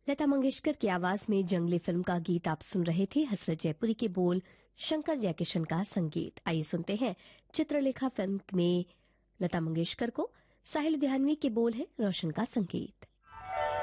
लता मंगेशकर की आवाज में जंगली फिल्म का गीत आप सुन रहे थे। हसरत जयपुरी के बोल, शंकर जयकिशन का संगीत। आइए सुनते हैं चित्रलेखा फिल्म में लता मंगेशकर को। साहिल लुधियानवी के बोल है, रोशन का संगीत।